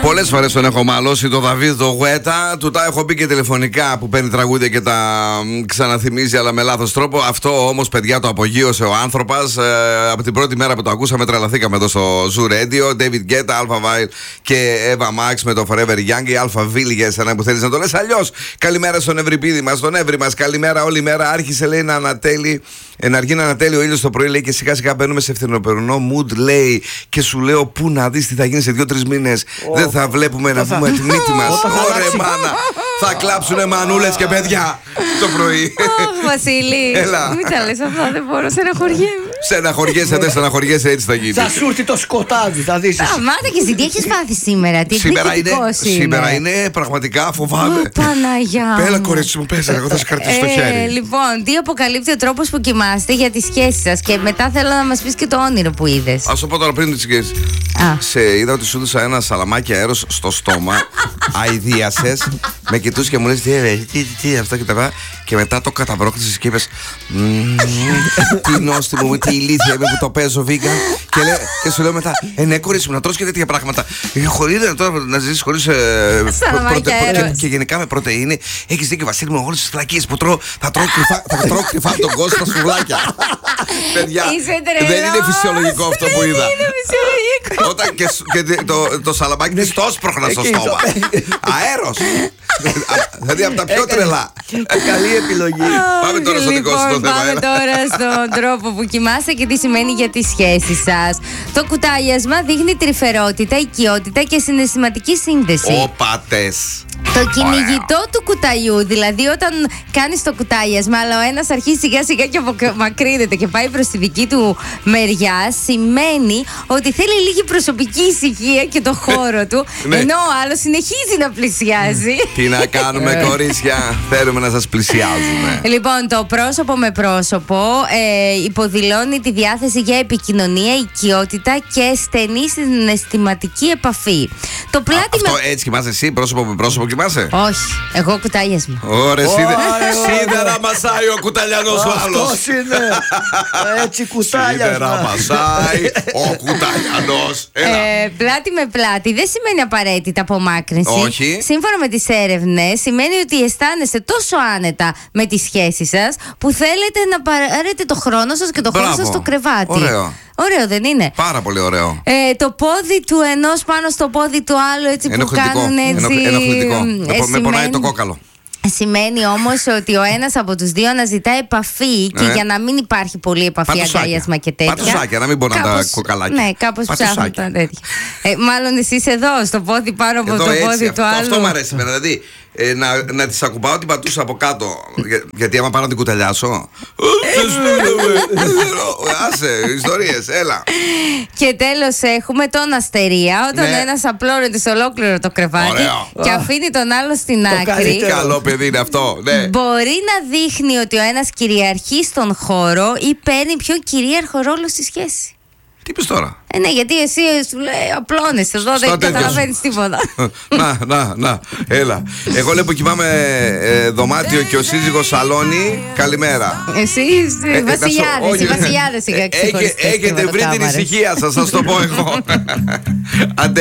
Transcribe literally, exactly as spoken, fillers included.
Πολλές φορές τον έχω μαλώσει το Δαβίδ το Γουέτα. Του τα έχω πει και τηλεφωνικά που παίρνει τραγούδια και τα ξαναθυμίζει, αλλά με λάθος τρόπο. Αυτό όμως, παιδιά, το απογείωσε ο άνθρωπος. Ε, από την πρώτη μέρα που το ακούσαμε, τρελαθήκαμε εδώ στο Zoo Radio. David Guetta, Alpha Vile και Eva Max με το Forever Young. Η Alpha Vile για εσένα που θέλεις να το λες αλλιώς. Καλημέρα στον Ευρυπίδη μας, τον Εύρη μας. Καλημέρα όλη μέρα. Άρχισε, λέει, να ανατέλει. Να αργεί να ανατέλει ο ήλιος το πρωί, λέει, και σιγά σιγά μπαίνουμε σε φθινοπερνό mood, λέει. Και σου λέω, πού να δεις τι θα γίνει σε δύο-τρεις μήνες. Oh. Δεν θα βλέπουμε να βγούμε τη μύτη μας. Ωραία, μάνα. Θα κλάψουνε μανούλες και παιδιά το πρωί. Αχ, Βασίλη. Έλα. Μην τα λες αυτά, δεν μπορώ, στεναχωριέμαι. Στεναχωριέσαι, δεν στεναχωριέσαι, έτσι θα γίνει. Θα σου έρθει το σκοτάδι, θα δεις. Σταμάτα και εσύ, τι έχεις πάθει σήμερα, τι Σήμερα είναι, εκπληκτικός είναι. σήμερα είναι πραγματικά φοβάμαι. Ω, Παναγιά μου. Πέλα, κορίτσι μου, πες, εγώ θα σε κρατήσω το Ε, χέρι. Λοιπόν, τι αποκαλύπτει ο τρόπος που κοιμάστε για τη σχέση σας. Και μετά θέλω να μας πεις και το όνειρο που είδες. Ας το πω τώρα πριν τις σχέσεις. Σε είδα ότι σου έδωσα ένα σαλαμάκι αέρος στο στόμα. Αηδίασες. Με κοιτούς και μου λες τι, τι, τι, αυτό και τα βά. Και μετά το καταβρόχτησες και είπες τι νόστιμο μου, τι ηλίθεια είμαι που το παίζω βίγκαν. Και, και σου λέω μετά, ε, ναι, κορίτσι μου, να τρως και τέτοια πράγματα. Χωρίς να ζήσεις χωρίς. Και, και γενικά με πρωτεΐνη. Έχεις δίκιο, Βασίλη μου, όλες τις φλακίες που τρώω. Θα τρώω κρυφά, θα τρώω κρυφά τον κόσμο στα σουβλάκια. Παιδιά, δεν είναι φυσιολογικό αυτό που είδα. Δεν είναι φυσιολογικό. Όταν και, και το, το σαλαμάκι της το σπρώχνα στο στόμα. Αέρος. Δηλαδή από τα πιο τρελά. Καλή επιλογή. Πάμε τώρα στο δικό σου το θέμα. Πάμε τώρα στον τρόπο που κοιμάστε και τι σημαίνει για τη σχέση σας. Το κουτάλιασμα δείχνει τρυφερότητα, οικειότητα και συναισθηματική σύνδεση. Ο πατές. Το κυνηγητό του κουταλιού, δηλαδή όταν κάνεις το κουτάλιασμα, αλλά ο ένας αρχίζει σιγά σιγά και απομακρύνεται και πάει προς τη δική του μεριά, σημαίνει ότι θέλει λίγη προσωπική ησυχία και το χώρο του, ενώ ο άλλος συνεχίζει να πλησιάζει. Τι να κάνουμε, κορίτσια, θέλουμε να σας πλησιάζουμε. Λοιπόν, το πρόσωπο με πρόσωπο ε, υποδηλώνει τη διάθεση για επικοινωνία, οικειότητα και στενή συναισθηματική επαφή. Το πλάτι Αυτό με... έτσι κοιμάσαι εσύ, πρόσωπο με πρόσωπο κοιμάσαι? Όχι, εγώ κουτάλιασμα. Ωραία, σίδερα μασάει ο κουταλιανός ο άλλος. Αυτός είναι. Έτσι κουτάλιασμα. Σίδερα μασάει ο κουταλιανός. Ε, πλάτη με πλάτη δεν σημαίνει απαραίτητα απομάκρυνση. Όχι. Σύμφωνα με τις έρευνες, σημαίνει ότι αισθάνεστε τόσο άνετα με τη σχέση σας που θέλετε να πάρετε το χρόνο σας και το χρόνο σας στο κρεβάτι. Ωραίο. Ωραίο, δεν είναι? Πάρα πολύ ωραίο. Ε, το πόδι του ενός πάνω στο πόδι του άλλου, έτσι που κάνουν έτσι. Ενοχλητικό. Ε, με, σημαίνει... με πονάει το κόκαλο. Σημαίνει όμως ότι ο ένας από τους δύο αναζητά επαφή και ε. για να μην υπάρχει πολύ επαφή, αγκάλιασμα και τέτοια. Πατουσάκια, να μην πονάνε τα κοκαλάκια. Ναι, κάπως ψάχνουν τα τέτοια. ε, μάλλον εσείς εδώ, στο πόδι πάνω από εδώ το έτσι, πόδι αυτό, του άλλου. Αυτό μου αρέσει εμένα. Δηλαδή, ε, να, να της ακουμπάω την πατούσα από κάτω. Για, γιατί άμα πάω να την κουταλιάσω. Άσε, ιστορίες, έλα. Και τέλος έχουμε τον αστερία. Όταν ναι. ο ένας απλώνεται σε ολόκληρο το κρεβάτι. Ωραίο. Και αφήνει τον άλλο στην το άκρη. Καλό παιδί είναι αυτό, ναι. Μπορεί να δείχνει ότι ο ένας κυριαρχεί στον χώρο ή παίρνει πιο κυρίαρχο ρόλο στη σχέση. Τι είπες τώρα? Ε, ναι, γιατί εσύ σου λέει απλώνεσαι εδώ, δεν καταλαβαίνεις τίποτα. Να, να, να, έλα. Εγώ λέω που κοιμάμαι ε, δωμάτιο και ο σύζυγος σαλόνι. Καλημέρα. Εσείς ε, βασιλιάδες, οι βασιλιάδες είχα ξεχωριστές. Έχετε βρει την ησυχία σας, θα το πω εγώ.